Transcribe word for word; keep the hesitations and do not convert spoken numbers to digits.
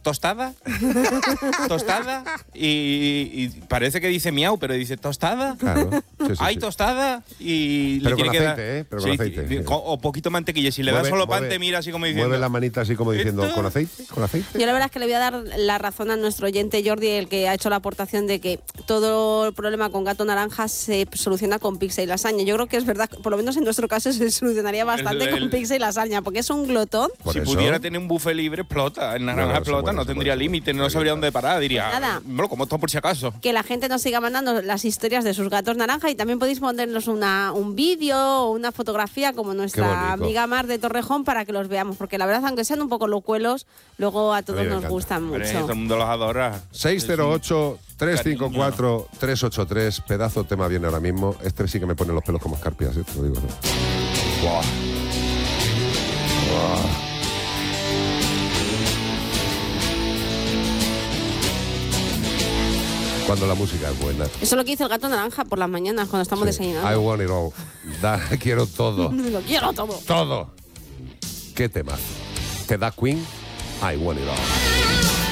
tostada, tostada, y, y parece que dice miau, pero dice tostada. Claro. Sí, sí, Hay sí. tostada y Pero le tiene con que aceite, dar, ¿eh? Pero con sí, aceite, ti- sí. con- o poquito mantequilla. Si le das Mueve- solo pan, mueve- te mira así como diciendo. Mueve la manita así como diciendo, ¿Esto? ¿con aceite? ¿Con aceite? Yo la verdad es que le voy a dar la razón a nuestro oyente Jordi, el que ha hecho la aportación de que todo el problema con Gato Naranja se soluciona con pizza y lasaña. Yo creo que es verdad, por lo menos en nuestro caso se solucionaría bastante El- el- con pizza y lasaña, porque es un glotón. Por Si eso- pudiera tener un buffet libre, explota. En naranja No, no, se explota, muere, no se tendría muere, se límite, muere. no sabría dónde parar. Diría, Pues nada. bueno, como esto por si acaso. Que la gente nos siga mandando las historias de sus gatos naranja y también podéis ponernos una, un vídeo o una fotografía como Qué nuestra bonito. amiga Mar de Torrejón para que los veamos, porque la verdad, aunque sean un poco locuelos, luego a todos me nos encanta. gustan Hombre, mucho. todo el mundo los adora. seis cero ocho, tres cinco cuatro, tres ocho tres, pedazo tema viene ahora mismo. Este sí que me pone los pelos como escarpias, ¿eh? Te lo digo. ¿No? Buah. Buah. Cuando la música es buena. Eso es lo que dice el gato naranja por las mañanas cuando estamos Sí. I desayunando. want it all. Da, quiero todo. Lo quiero todo. Todo. ¿Qué tema? ¿Te da Queen? I want it all.